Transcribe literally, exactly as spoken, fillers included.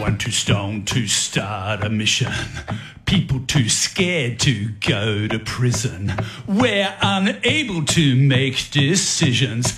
Someone too stoned to start a mission. People too scared to go to prison. We're unable to make decisions.